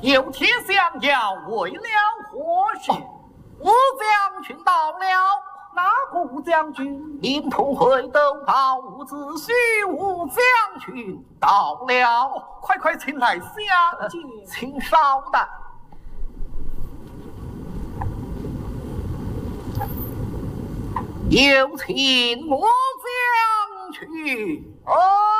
有帖相邀，为了何事？ 吴将军到了。 哪个吴将军？ 临潼会斗报伍子胥吴将军到了， 快快请来相见。 请稍待。有请吴将军。